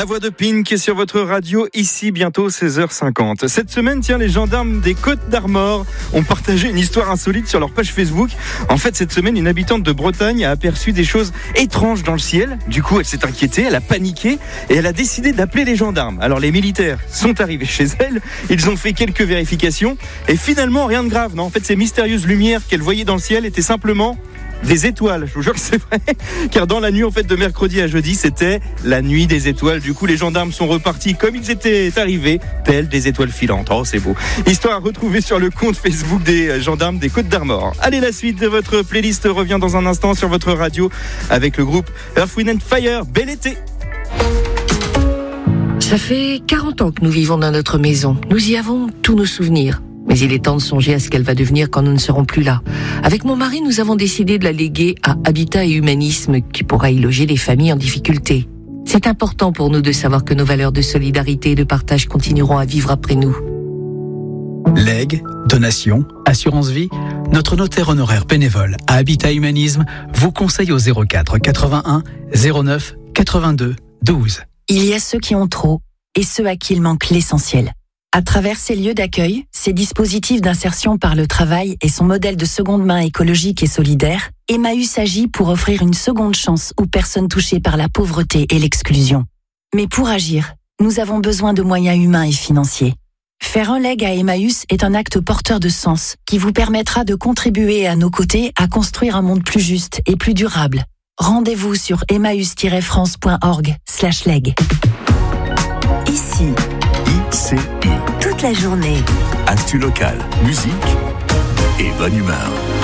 La voix de Pink sur votre radio, ici bientôt 16h50. Cette semaine, les gendarmes des Côtes d'Armor ont partagé une histoire insolite sur leur page Facebook. En fait, cette semaine, une habitante de Bretagne a aperçu des choses étranges dans le ciel. Du coup, elle s'est inquiétée, elle a paniqué et elle a décidé d'appeler les gendarmes. Alors, les militaires sont arrivés chez elle, ils ont fait quelques vérifications et finalement, rien de grave. Non, en fait, ces mystérieuses lumières qu'elle voyait dans le ciel étaient simplement des étoiles, je vous jure que c'est vrai, car dans la nuit de mercredi à jeudi, c'était la nuit des étoiles. Du coup, les gendarmes sont repartis comme ils étaient arrivés, tels des étoiles filantes. Oh, c'est beau. Histoire à retrouver sur le compte Facebook des gendarmes des Côtes d'Armor. Allez, la suite de votre playlist revient dans un instant sur votre radio avec le groupe Earth, Wind & Fire. Bel été. Ça fait 40 ans que nous vivons dans notre maison. Nous y avons tous nos souvenirs. Mais il est temps de songer à ce qu'elle va devenir quand nous ne serons plus là. Avec mon mari, nous avons décidé de la léguer à Habitat et Humanisme, qui pourra y loger les familles en difficulté. C'est important pour nous de savoir que nos valeurs de solidarité et de partage continueront à vivre après nous. Legs, donations, assurance vie, notre notaire honoraire bénévole à Habitat Humanisme vous conseille au 04 81 09 82 12. Il y a ceux qui ont trop et ceux à qui il manque l'essentiel. À travers ces lieux d'accueil, ces dispositifs d'insertion par le travail et son modèle de seconde main écologique et solidaire, Emmaüs agit pour offrir une seconde chance aux personnes touchées par la pauvreté et l'exclusion. Mais pour agir, nous avons besoin de moyens humains et financiers. Faire un leg à Emmaüs est un acte porteur de sens qui vous permettra de contribuer à nos côtés à construire un monde plus juste et plus durable. Rendez-vous sur emmaüs-france.org/leg. Ici, toute la journée. Actu local, musique et bonne humeur.